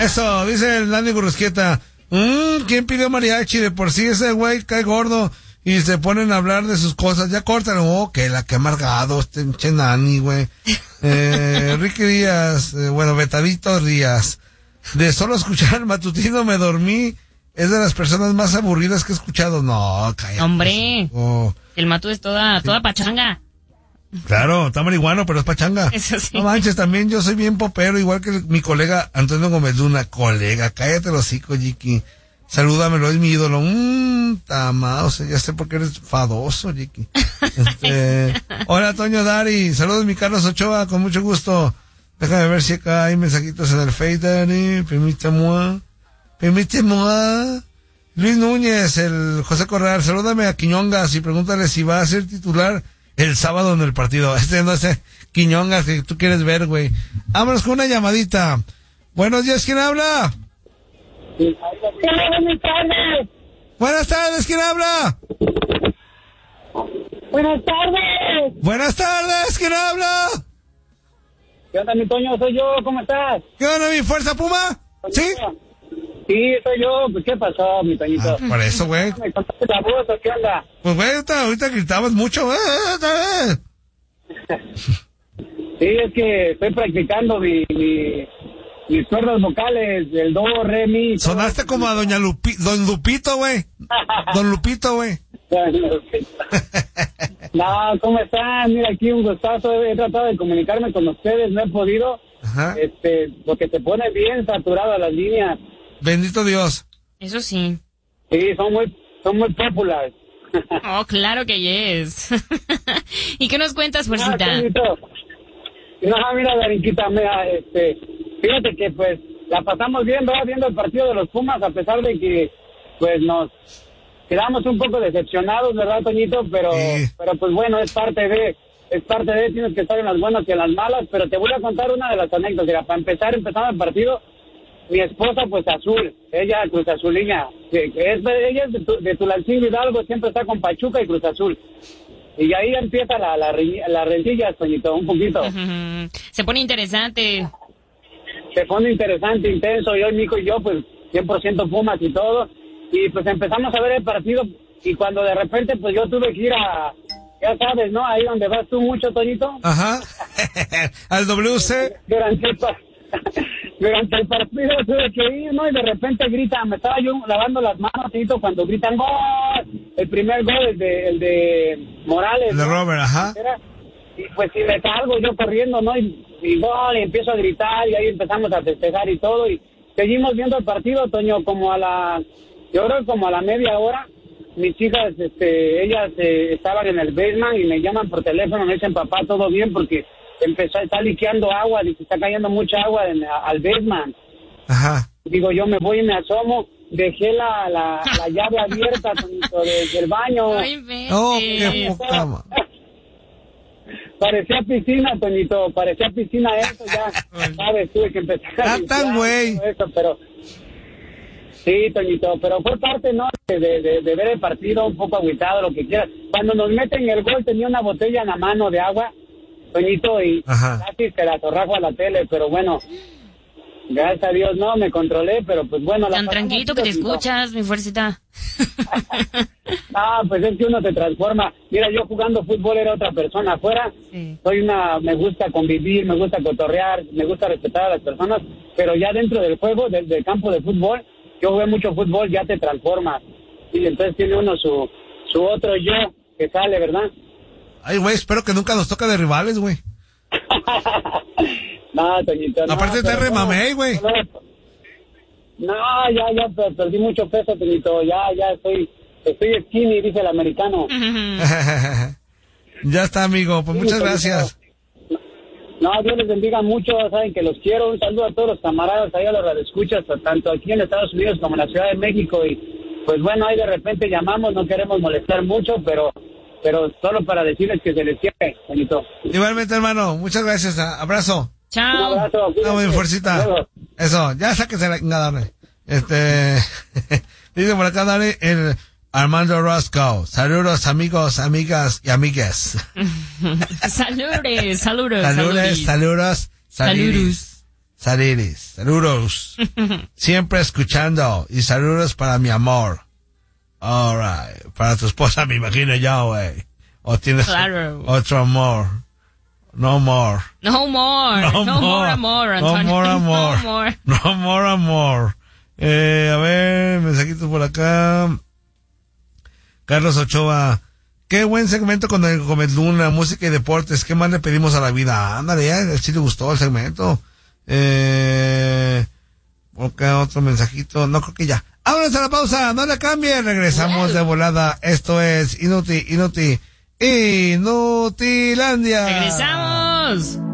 Eso, dice el Nani Gurrusquieta. ¿Quién pidió mariachi? De por sí ese güey cae gordo y se ponen a hablar de sus cosas. Ya córtalo. Oh, que amargado este pinche Nani, güey. Ricky Díaz, Betadito Díaz. De solo escuchar el matutino me dormí. Es de las personas más aburridas que he escuchado. No, cállate. Hombre, el Matu es toda pachanga. Claro, está marihuano, pero es pachanga. Eso sí. No manches, también yo soy bien popero, igual que mi colega Antonio Gómez Luna. Colega, cállate el hocico, Jiki. Salúdamelo, es mi ídolo. Tamados, ya sé por qué eres fadoso, Jiki. Hola, Toño Dari. Saludos, mi Carlos Ochoa, con mucho gusto. Déjame ver si acá hay mensajitos en el Face, Dari. Permíteme. Luis Núñez, el José Corral. Salúdame a Quiñongas y pregúntale si va a ser titular el sábado en el partido. No es Quiñongas que tú quieres ver, güey. Vámonos con una llamadita. Buenos días, ¿quién habla? Buenas tardes, ¿quién habla? Buenas tardes. Buenas tardes, ¿quién habla? ¿Qué onda, mi Toño? Soy yo, ¿cómo estás? ¿Qué onda, mi fuerza Puma? ¿Sí? Sí, soy yo. Pues, ¿qué pasó, mi Toñito? Por eso, güey. ¿Me contaste la voz o qué onda? Pues, güey, ahorita gritabas mucho, Sí, es que estoy practicando mis cuerdas vocales, del do, re, mi. Sonaste como a Don Lupito, güey. Don Lupito, güey. No, ¿cómo están? Mira, aquí un gustazo. He tratado de comunicarme con ustedes, no he podido. Ajá. Porque te pone bien saturadas las líneas. Bendito Dios. Eso sí. Sí, son muy populares. Oh, claro que yes. ¿Y qué nos cuentas, fuercita? No, mira, Darinquita, mira, fíjate que pues la pasamos bien, ¿verdad? Viendo el partido de los Pumas, a pesar de que pues nos quedamos un poco decepcionados, ¿verdad, Toñito? Pero pues bueno, es parte de, tienes que estar en las buenas y en las malas, pero te voy a contar una de las anécdotas. Mira, para empezando el partido, mi esposa pues azul, ella Cruz Azuliña, ella es de Tulancingo Hidalgo, siempre está con Pachuca y Cruz Azul. Y ahí empieza la rencilla, Toñito, un poquito. Se pone interesante. Se pone interesante, intenso. Yo, Nico y yo, pues 100% Pumas y todo. Y pues empezamos a ver el partido. Y cuando de repente, pues yo tuve que ir ya sabes, ¿no? Ahí donde vas tú mucho, Toñito. Ajá. Al WC. Durante el partido tuve que ir, ¿no? Y de repente gritan, me estaba yo lavando las manos, Toñito, cuando gritan ¡gol! El primer gol, el de Morales. El de Robert, ajá. Y pues si me salgo yo corriendo, ¿no? Y gol, y empiezo a gritar, y ahí empezamos a festejar y todo, y seguimos viendo el partido, Toño, yo creo que como a la media hora, mis hijas, ellas estaban en el basement y me llaman por teléfono, me dicen, papá, todo bien, porque está liqueando agua, dice, está cayendo mucha agua al basement. Ajá. Digo, yo me voy y me asomo, dejé la llave abierta del baño. Ay, qué poca madre. Parecía piscina, Toñito, parecía piscina eso, ya, sabes, tuve que empezar a limpiar güey. Eso, pero sí, Toñito, pero fue parte, ¿no?, de ver el partido, un poco agüitado, lo que quieras. Cuando nos meten el gol tenía una botella en la mano de agua, Toñito, y casi se la zorrajo a la tele, pero bueno, gracias a Dios no, me controlé, pero pues bueno. Tan tranquilito que te escuchas, mi fuercita. Pues es que uno se transforma. Mira, yo jugando fútbol era otra persona afuera. Sí. Me gusta convivir, me gusta cotorrear, me gusta respetar a las personas, pero ya dentro del juego, del campo de fútbol, yo jugué mucho fútbol, ya te transformas. Y entonces tiene uno su otro yo que sale, ¿verdad? Ay, güey, espero que nunca nos toque de rivales, güey. No, Toñito, no. Aparte te remamé, güey. No, ya perdí mucho peso, Toñito. Ya estoy skinny, dice el americano. Ya está, amigo. Pues muchas gracias. No, Dios les bendiga mucho. Saben que los quiero. Un saludo a todos los camaradas ahí a los radioescuchas, tanto aquí en Estados Unidos como en la Ciudad de México. Y pues bueno, ahí de repente llamamos, no queremos molestar mucho, pero solo para decirles que se les quiere, Toñito. Igualmente, hermano. Muchas gracias. Abrazo. Chao. Un abrazo. Muy fuercita. Eso, ya sáquese la dame. Dice por acá, dale, el Armando Roscoe. Saludos, amigos, amigas y amigues. Saludos. Sariris, saludos. Siempre escuchando. Y saludos para mi amor. Alright. Para tu esposa me imagino yo, güey. O tienes otro amor. No more. No more. No more amor, Antonio. No more amor. No more. No more amor. A ver, mensajitos por acá. Carlos Ochoa. Qué buen segmento con el Gómez Luna, música y deportes. ¿Qué más le pedimos a la vida? Ándale, a él sí le gustó el segmento. Por acá otro mensajito. No, creo que ya. Vámonos a la pausa, no le cambien. Regresamos de volada. Esto es Inutilandia. ¡Regresamos!